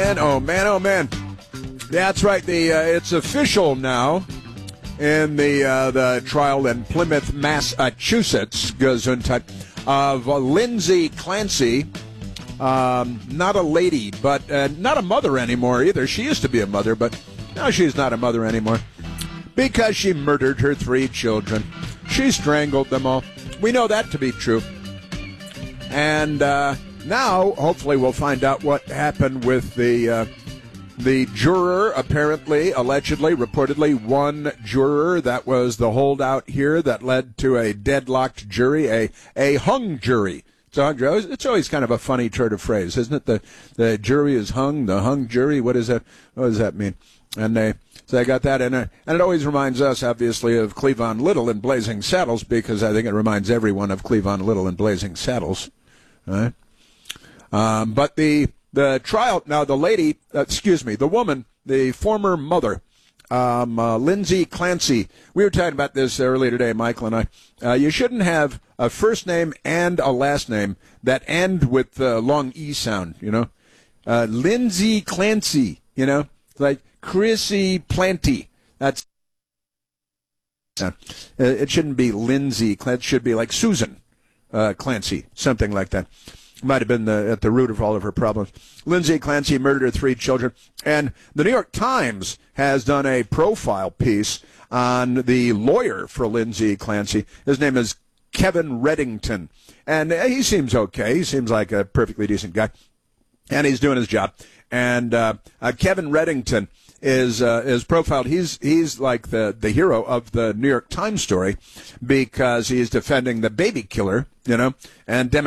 man, oh man, oh man. That's right. It's official now in the trial in Plymouth, Massachusetts, Gesundheit, of Lindsay Clancy. Not a lady, but not a mother anymore either. She used to be a mother, but now she's not a mother anymore because she murdered her 3 children. She strangled them all. We know that to be true. And now, hopefully, we'll find out what happened with the juror, apparently, allegedly, reportedly, one juror. That was the holdout here that led to a deadlocked jury, a hung jury. It's always kind of a funny turn of phrase, isn't it? The jury is hung, the hung jury. What does that mean? And they got that in it. And it always reminds us, obviously, of Cleavon Little in Blazing Saddles, because I think it reminds everyone of Cleavon Little in Blazing Saddles. Right? But the trial, now the lady, the woman, the former mother, Lindsay Clancy. We were talking about this earlier today, Michael and I. You shouldn't have a first name and a last name that end with the long E sound, you know. Lindsay Clancy, you know, like Chrissy Planty. That's it shouldn't be Lindsay Clancy. It should be like Susan Clancy, something like that. Might have been at the root of all of her problems. Lindsay Clancy murdered her 3 children. And the New York Times has done a profile piece on the lawyer for Lindsay Clancy. His name is Kevin Reddington. And he seems okay. He seems like a perfectly decent guy. And he's doing his job. And Kevin Reddington is profiled. He's like the hero of the New York Times story because he's defending the baby killer, you know, and